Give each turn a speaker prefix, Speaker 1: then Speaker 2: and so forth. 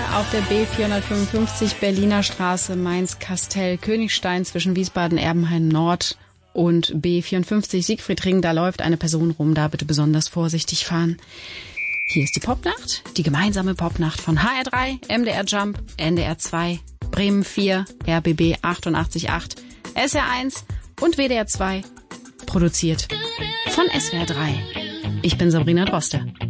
Speaker 1: auf der B455 Berliner Straße Mainz-Kastell-Königstein zwischen Wiesbaden-Erbenheim-Nord und B54 Siegfriedring. Da läuft eine Person rum, da bitte besonders vorsichtig fahren. Hier ist die Popnacht, die gemeinsame Popnacht von HR3, MDR Jump, NDR 2, Bremen 4, RBB 88.8, SR1 und WDR 2. Produziert von SWR 3. Ich bin Sabrina Droste.